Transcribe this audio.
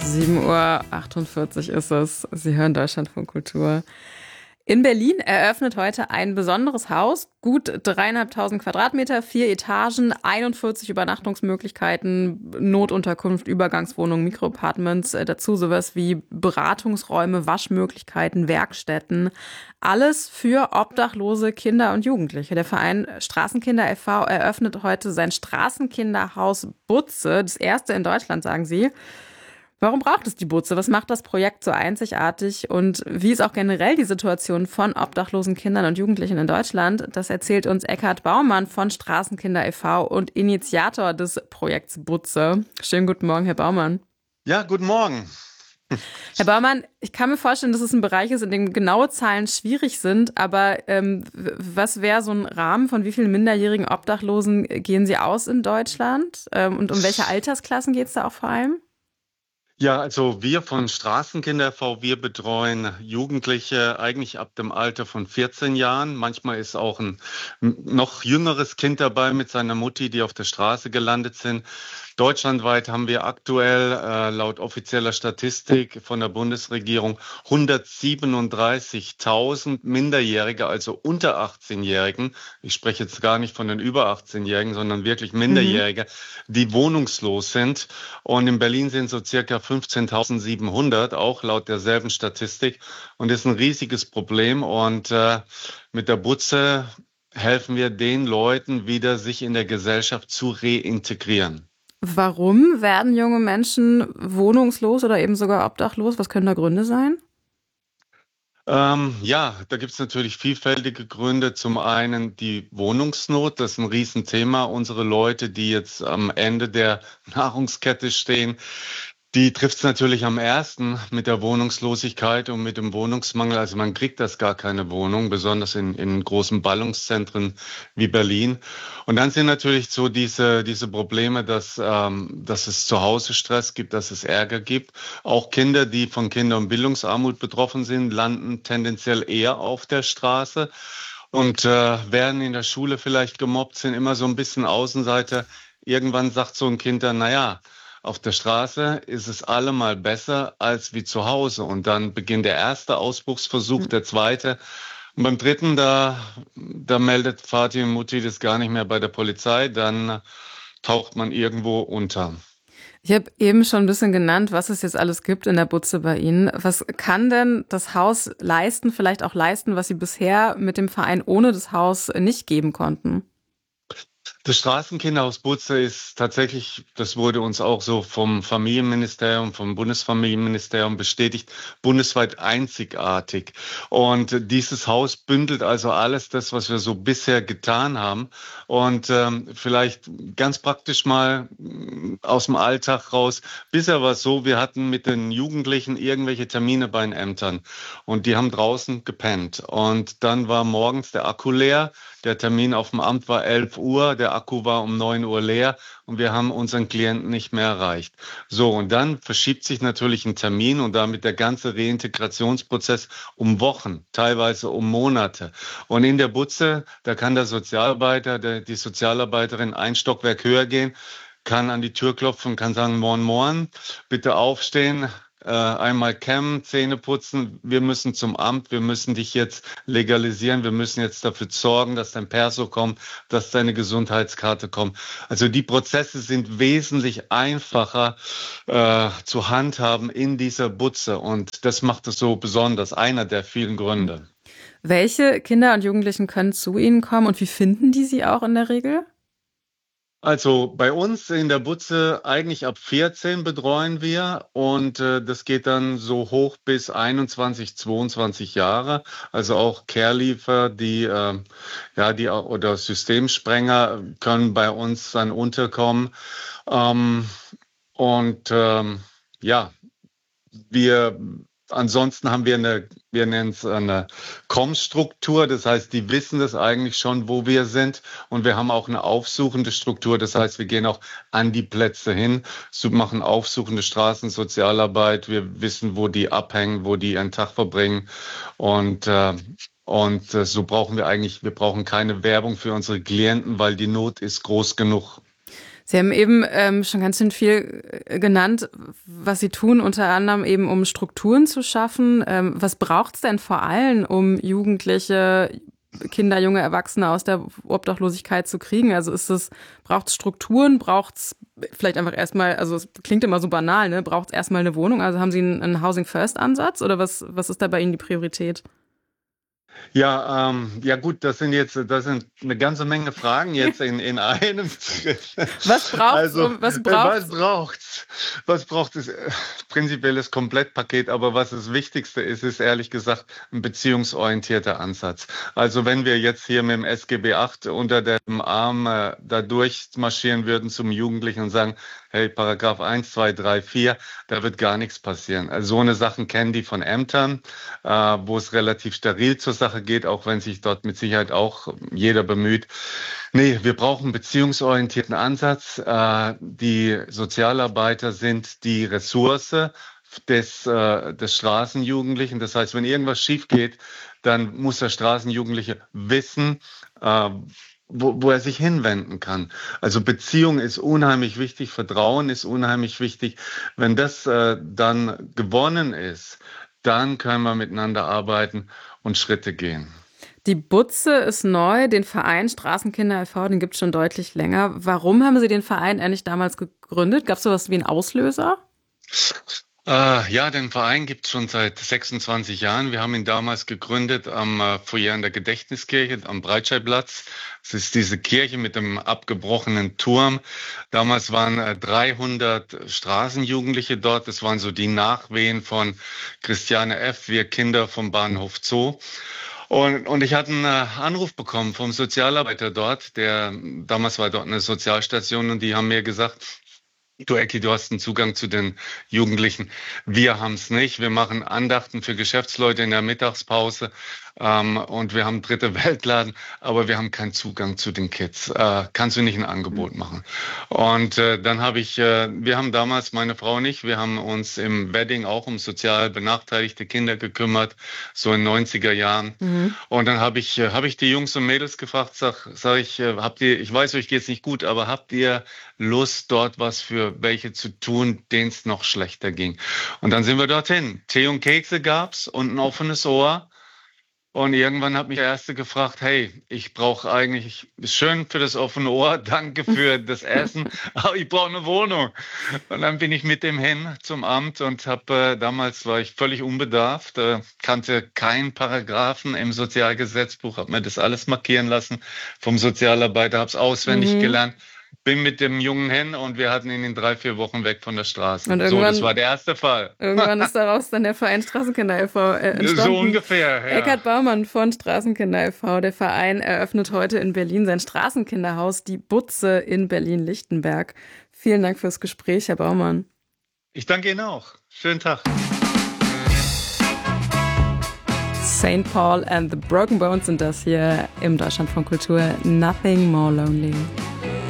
7:48 Uhr ist es. Sie hören Deutschlandfunk Kultur. In Berlin eröffnet heute ein besonderes Haus, gut 3.500 Quadratmeter, 4 Etagen, 41 Übernachtungsmöglichkeiten, Notunterkunft, Übergangswohnungen, Mikroapartments, dazu sowas wie Beratungsräume, Waschmöglichkeiten, Werkstätten. Alles für obdachlose Kinder und Jugendliche. Der Verein Straßenkinder e.V. eröffnet heute sein Straßenkinderhaus Butze, das erste in Deutschland, sagen sie. Warum braucht es die Butze? Was macht das Projekt so einzigartig? Und wie ist auch generell die Situation von obdachlosen Kindern und Jugendlichen in Deutschland? Das erzählt uns Eckhard Baumann von Straßenkinder e.V. und Initiator des Projekts Butze. Schönen guten Morgen, Herr Baumann. Ja, guten Morgen. Herr Baumann, ich kann mir vorstellen, dass es ein Bereich ist, in dem genaue Zahlen schwierig sind. Aber was wäre so ein Rahmen, von wie vielen minderjährigen Obdachlosen gehen Sie aus in Deutschland? Und um welche Altersklassen geht es da auch vor allem? Ja, also wir von Straßenkinder e.V., wir betreuen Jugendliche eigentlich ab dem Alter von 14 Jahren. Manchmal ist auch ein noch jüngeres Kind dabei mit seiner Mutti, die auf der Straße gelandet sind. Deutschlandweit haben wir aktuell laut offizieller Statistik von der Bundesregierung 137.000 Minderjährige, also unter 18-Jährigen. Ich spreche jetzt gar nicht von den über 18-Jährigen, sondern wirklich Minderjährige, die wohnungslos sind. Und in Berlin sind so circa 15.700, auch laut derselben Statistik. Und das ist ein riesiges Problem. Und mit der Butze helfen wir den Leuten wieder, sich in der Gesellschaft zu reintegrieren. Warum werden junge Menschen wohnungslos oder eben sogar obdachlos? Was können da Gründe sein? Ja, da gibt es natürlich vielfältige Gründe. Zum einen die Wohnungsnot, das ist ein Riesenthema. Unsere Leute, die jetzt am Ende der Nahrungskette stehen, die trifft es natürlich am ersten mit der Wohnungslosigkeit und mit dem Wohnungsmangel. Also man kriegt das gar keine Wohnung, besonders in großen Ballungszentren wie Berlin. Und dann sind natürlich so diese Probleme, dass es zu Hause Stress gibt, dass es Ärger gibt. Auch Kinder, die von Kinder- und Bildungsarmut betroffen sind, landen tendenziell eher auf der Straße und werden in der Schule vielleicht gemobbt, sind immer so ein bisschen Außenseiter. Irgendwann sagt so ein Kind dann, naja, auf der Straße ist es allemal besser als wie zu Hause. Und dann beginnt der erste Ausbruchsversuch, der zweite. Und beim dritten, da meldet Vati und Mutti das gar nicht mehr bei der Polizei. Dann taucht man irgendwo unter. Ich habe eben schon ein bisschen genannt, was es jetzt alles gibt in der Butze bei Ihnen. Was kann denn das Haus leisten, vielleicht auch leisten, was Sie bisher mit dem Verein ohne das Haus nicht geben konnten? Das Straßenkinderhaus Butze ist tatsächlich, das wurde uns auch so vom Familienministerium, vom Bundesfamilienministerium bestätigt, bundesweit einzigartig. Und dieses Haus bündelt also alles das, was wir so bisher getan haben. Und vielleicht ganz praktisch mal aus dem Alltag raus. Bisher war es so, wir hatten mit den Jugendlichen irgendwelche Termine bei den Ämtern und die haben draußen gepennt. Und dann war morgens der Akku leer. Der Termin auf dem Amt war 11 Uhr, der Akku war um 9 Uhr leer und wir haben unseren Klienten nicht mehr erreicht. So, und dann verschiebt sich natürlich ein Termin und damit der ganze Reintegrationsprozess um Wochen, teilweise um Monate. Und in der Butze, da kann der Sozialarbeiter, die Sozialarbeiterin ein Stockwerk höher gehen, kann an die Tür klopfen, kann sagen, Moin, Moin, bitte aufstehen. Einmal kämmen, Zähne putzen, wir müssen zum Amt, wir müssen dich jetzt legalisieren, wir müssen jetzt dafür sorgen, dass dein Perso kommt, dass deine Gesundheitskarte kommt. Also die Prozesse sind wesentlich einfacher zu handhaben in dieser Butze und das macht es so besonders, einer der vielen Gründe. Welche Kinder und Jugendlichen können zu Ihnen kommen und wie finden die Sie auch in der Regel? Also bei uns in der Butze eigentlich ab 14 betreuen wir und das geht dann so hoch bis 21, 22 Jahre. Also auch Careliefer, die oder Systemsprenger können bei uns dann unterkommen. Ähm, und ja, wir ansonsten haben wir nennen es eine COM-Struktur, das heißt, die wissen das eigentlich schon, wo wir sind. Und wir haben auch eine aufsuchende Struktur, das heißt, wir gehen auch an die Plätze hin, machen aufsuchende Straßensozialarbeit, wir wissen, wo die abhängen, wo die ihren Tag verbringen. Und so brauchen wir brauchen keine Werbung für unsere Klienten, weil die Not ist groß genug. Sie haben eben schon ganz schön viel genannt, was Sie tun, unter anderem eben, um Strukturen zu schaffen. Was braucht es denn vor allem, um Jugendliche, Kinder, junge Erwachsene aus der Obdachlosigkeit zu kriegen? Also braucht es Strukturen, braucht es vielleicht einfach erstmal, also es klingt immer so banal, ne? Braucht es erstmal eine Wohnung? Also haben Sie einen Housing-First-Ansatz oder was ist da bei Ihnen die Priorität? Ja, ja gut, das sind eine ganze Menge Fragen jetzt in einem. Was braucht's? Also, Was braucht's? was braucht's? Was braucht es? Prinzipielles Komplettpaket, aber was das Wichtigste ist ehrlich gesagt ein beziehungsorientierter Ansatz. Also wenn wir jetzt hier mit dem SGB VIII unter dem Arm da durchmarschieren würden zum Jugendlichen und sagen, hey, Paragraph 1, 2, 3, 4, da wird gar nichts passieren. Also so eine Sachen kennen die von Ämtern, wo es relativ steril zur Sache geht, auch wenn sich dort mit Sicherheit auch jeder bemüht. Nee, wir brauchen einen beziehungsorientierten Ansatz. Die Sozialarbeiter sind die Ressource des Straßenjugendlichen. Das heißt, wenn irgendwas schief geht, dann muss der Straßenjugendliche wissen, wo er sich hinwenden kann. Also Beziehung ist unheimlich wichtig, Vertrauen ist unheimlich wichtig. Wenn das dann gewonnen ist, dann können wir miteinander arbeiten und Schritte gehen. Die Butze ist neu, den Verein Straßenkinder e.V., den gibt es schon deutlich länger. Warum haben Sie den Verein eigentlich damals gegründet? Gab es sowas wie einen Auslöser? Ja, den Verein gibt es schon seit 26 Jahren. Wir haben ihn damals gegründet am Foyer in der Gedächtniskirche am Breitscheidplatz. Es ist diese Kirche mit dem abgebrochenen Turm. Damals waren 300 Straßenjugendliche dort. Das waren so die Nachwehen von Christiane F., wir Kinder vom Bahnhof Zoo. Und ich hatte einen Anruf bekommen vom Sozialarbeiter dort, damals war dort eine Sozialstation, und die haben mir gesagt, du Ecki, du hast einen Zugang zu den Jugendlichen. Wir haben es nicht. Wir machen Andachten für Geschäftsleute in der Mittagspause und wir haben dritte Weltladen, aber wir haben keinen Zugang zu den Kids. Kannst du nicht ein Angebot machen? Und dann wir haben damals, meine Frau und ich, wir haben uns im Wedding auch um sozial benachteiligte Kinder gekümmert, so in 90er Jahren. Mhm. Und dann habe ich die Jungs und Mädels gefragt, sag ich, ich weiß, euch geht's nicht gut, aber habt ihr Lust, dort was für welche zu tun, denen es noch schlechter ging? Und dann sind wir dorthin. Tee und Kekse gab's und ein offenes Ohr. Und irgendwann hat mich der Erste gefragt, hey, ich brauche eigentlich, ist schön für das offene Ohr, danke für das Essen, aber ich brauche eine Wohnung. Und dann bin ich mit dem hin zum Amt und damals war ich völlig unbedarft, kannte keinen Paragraphen im Sozialgesetzbuch, habe mir das alles markieren lassen vom Sozialarbeiter, habe es auswendig gelernt. Bin mit dem Jungen hin und wir hatten ihn in 3-4 Wochen weg von der Straße. So, das war der erste Fall. Irgendwann ist daraus dann der Verein Straßenkinder e.V. entstanden. So ungefähr, ja. Eckhard Baumann von Straßenkinder e.V. Der Verein eröffnet heute in Berlin sein Straßenkinderhaus, die Butze in Berlin-Lichtenberg. Vielen Dank fürs Gespräch, Herr Baumann. Ich danke Ihnen auch. Schönen Tag. St. Paul and the Broken Bones sind das hier im Deutschlandfunk Kultur. Nothing More Lonely.